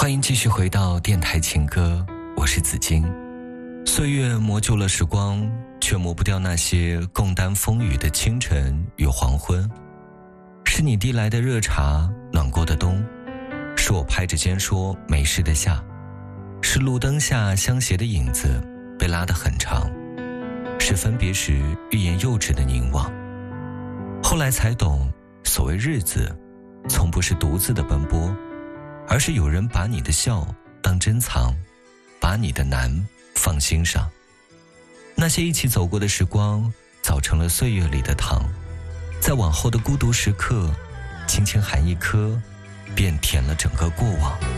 欢迎继续回到电台情歌，我是子金。岁月磨旧了时光，却磨不掉那些共担风雨的清晨与黄昏。是你递来的热茶，暖过的冬，是我拍着肩说没事的夏，是路灯下相携的影子被拉得很长，是分别时欲言又止的凝望。后来才懂，所谓日子从不是独自的奔波，而是有人把你的笑当珍藏，把你的难放心上。那些一起走过的时光，早成了岁月里的糖，在往后的孤独时刻，轻轻含一颗，便甜了整个过往。